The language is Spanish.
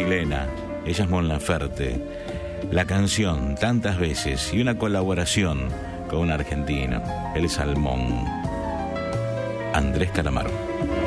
chilena, ella es Mon Laferte. La canción, tantas veces, y una colaboración con un argentino, él es Salmón, Andrés Calamaro.